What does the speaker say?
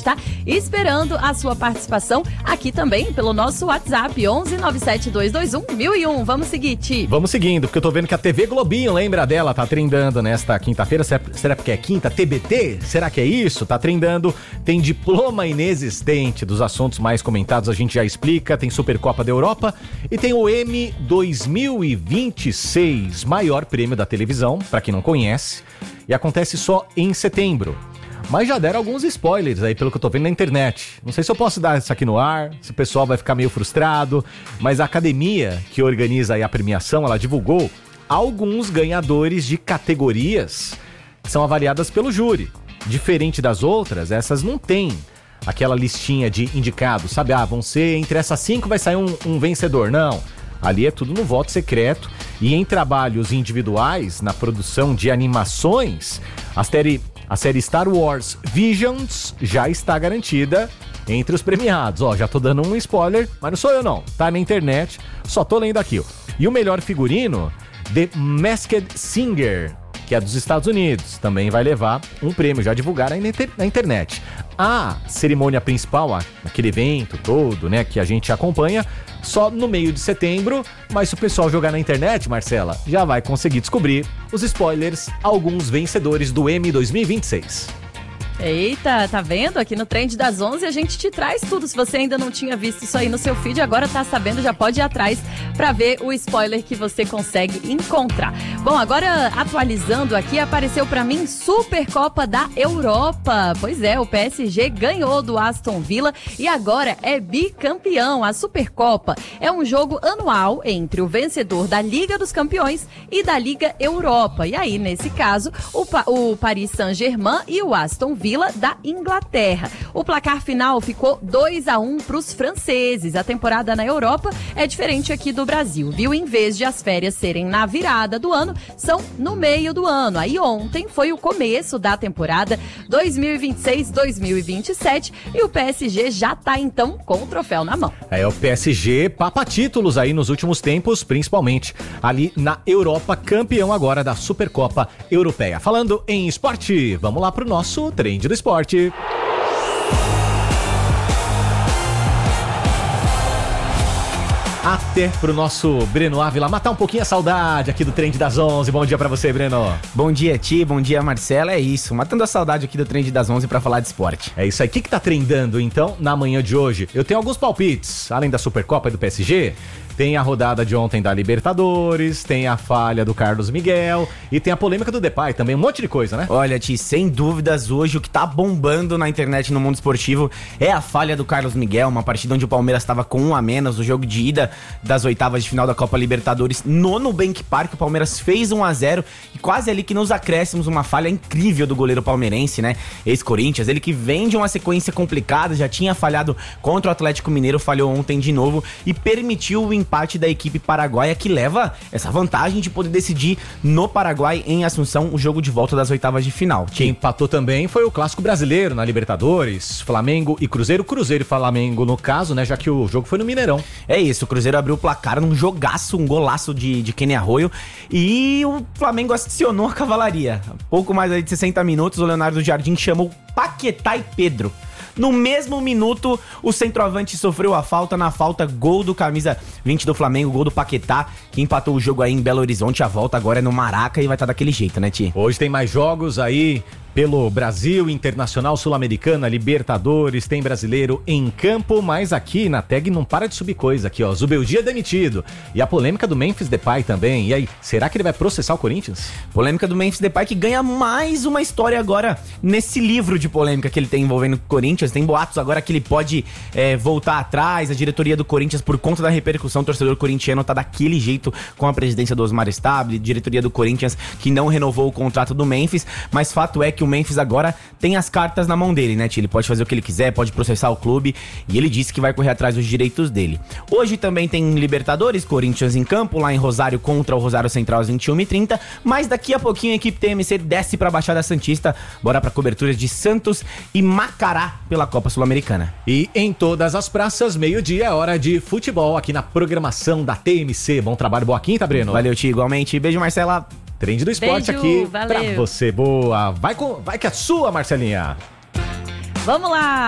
está esperando a sua participação aqui também pelo nosso WhatsApp, 11 97 221 1001. Vamos seguir, Ti. Vamos seguindo, porque eu tô vendo que a TV Globinho, lembra dela, tá trendando nesta quinta-feira. Será que é quinta? TBT? Será que é isso? Tá trendando. Tem diploma inexistente dos assuntos mais comentados, a gente já explica. Tem Supercopa da Europa e tem o M 2026, maior prêmio da televisão, pra quem não conhece, e acontece só em setembro. Mas já deram alguns spoilers aí, pelo que eu tô vendo na internet. Não sei se eu posso dar isso aqui no ar, se o pessoal vai ficar meio frustrado, mas a academia que organiza aí a premiação, ela divulgou alguns ganhadores de categorias que são avaliadas pelo júri. Diferente das outras, essas não tem aquela listinha de indicados, sabe? Vão ser, entre essas 5 vai sair um vencedor. Não, ali é tudo no voto secreto. E em trabalhos individuais, na produção de animações, a série Star Wars Visions já está garantida entre os premiados. Já tô dando um spoiler, mas não sou eu não, tá na internet, só tô lendo aqui. E o melhor figurino, The Masked Singer, que é dos Estados Unidos, também vai levar um prêmio, já divulgaram aí na internet. A cerimônia principal, aquele evento todo, né, que a gente acompanha, só no meio de setembro, mas se o pessoal jogar na internet, Marcela, já vai conseguir descobrir os spoilers, alguns vencedores do M 2026. Eita, tá vendo? Aqui no Trend das 11 a gente te traz tudo. Se você ainda não tinha visto isso aí no seu feed, agora tá sabendo, já pode ir atrás pra ver o spoiler que você consegue encontrar. Bom, agora atualizando aqui, apareceu pra mim Supercopa da Europa. Pois é, o PSG ganhou do Aston Villa e agora é bicampeão. A Supercopa é um jogo anual entre o vencedor da Liga dos Campeões e da Liga Europa. E aí, nesse caso, o Paris Saint-Germain e o Aston Villa da Inglaterra. O placar final ficou 2-1 para os franceses. A temporada na Europa é diferente aqui do Brasil, viu? Em vez de as férias serem na virada do ano, são no meio do ano. Aí ontem foi o começo da temporada 2026-2027 e o PSG já tá então com o troféu na mão. O PSG papa títulos aí nos últimos tempos, principalmente ali na Europa, campeão agora da Supercopa Europeia. Falando em esporte, vamos lá pro nosso Trend do Esporte. Até pro nosso Breno Ávila matar um pouquinho a saudade aqui do Trend das 11. Bom dia pra você, Breno. Bom dia, Ti. Bom dia, Marcela. É isso, matando a saudade aqui do Trend das 11 pra falar de esporte. É isso aí. O que tá trendando, então, na manhã de hoje? Eu tenho alguns palpites. Além da Supercopa e do PSG, tem a rodada de ontem da Libertadores, tem a falha do Carlos Miguel e tem a polêmica do Depay também, um monte de coisa, né? Olha, Ti, sem dúvidas, hoje o que tá bombando na internet no mundo esportivo é a falha do Carlos Miguel, uma partida onde o Palmeiras estava com 1 a menos, o jogo de ida das oitavas de final da Copa Libertadores no Nubank Park. O Palmeiras fez 1-0 e quase ali que nos acréscimos uma falha incrível do goleiro palmeirense, né? Ex-Corinthians, ele que vem de uma sequência complicada, já tinha falhado contra o Atlético Mineiro, falhou ontem de novo e permitiu o empate da equipe paraguaia, que leva essa vantagem de poder decidir no Paraguai, em Assunção, o jogo de volta das oitavas de final. Quem empatou também foi o Clássico Brasileiro na Libertadores, Flamengo e Cruzeiro e Flamengo no caso, né, já que o jogo foi no Mineirão. É isso, o Cruzeiro abriu o placar num jogaço, um golaço de Kenny Arroyo, e o Flamengo acionou a cavalaria. Pouco mais de 60 minutos, o Leonardo Jardim chamou Paquetá e Pedro. No mesmo minuto, o centroavante sofreu a falta. Na falta, gol do camisa 20 do Flamengo, gol do Paquetá, que empatou o jogo aí em Belo Horizonte. A volta agora é no Maraca e vai estar daquele jeito, né, Ti? Hoje tem mais jogos aí pelo Brasil, Internacional, Sul-Americana, Libertadores, tem brasileiro em campo, mas aqui na tag não para de subir coisa aqui, ó. Zubeldia demitido. E a polêmica do Memphis Depay também. E aí, será que ele vai processar o Corinthians? Polêmica do Memphis Depay, que ganha mais uma história agora nesse livro de polêmica que ele tem envolvendo o Corinthians. Tem boatos agora que ele pode voltar atrás. A diretoria do Corinthians, por conta da repercussão, o torcedor corintiano tá daquele jeito com a presidência do Osmar Stabile, diretoria do Corinthians que não renovou o contrato do Memphis, mas fato é que o Memphis agora tem as cartas na mão dele, né, Tio? Ele pode fazer o que ele quiser, pode processar o clube, e ele disse que vai correr atrás dos direitos dele. Hoje também tem Libertadores, Corinthians em campo, lá em Rosário contra o Rosário Central às 21h30, mas daqui a pouquinho a equipe TMC desce pra Baixada Santista, bora pra coberturas de Santos e Macará pela Copa Sul-Americana. E em todas as praças, meio-dia, é hora de futebol aqui na programação da TMC. Bom trabalho, boa quinta, Breno. Valeu, Tio, igualmente. Beijo, Marcela. Trend do esporte. Beijo, aqui valeu. Pra você. Boa. Vai que é sua, Marcelinha. Vamos lá.